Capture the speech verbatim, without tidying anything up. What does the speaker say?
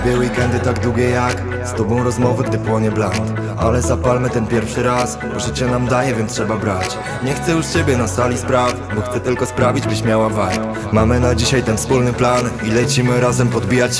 Dwie weekendy tak długie jak z tobą rozmowy, gdy płonie bland. Ale zapalmy ten pierwszy raz, bo życie nam daje, więc trzeba brać. Nie chcę już ciebie na sali spraw, bo chcę tylko sprawić, byś miała vibe. Mamy na dzisiaj ten wspólny plan i lecimy razem podbijać